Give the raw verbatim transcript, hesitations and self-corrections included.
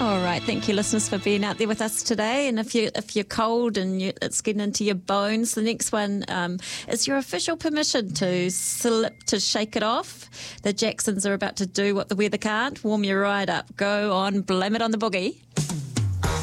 All right, thank you, listeners, for being out there with us today. And if you if you're cold and you, it's getting into your bones, the next one um, is your official permission to slip to shake it off. The Jacksons are about to do what the weather can't: warm you right up. Go on, blame it on the boogie.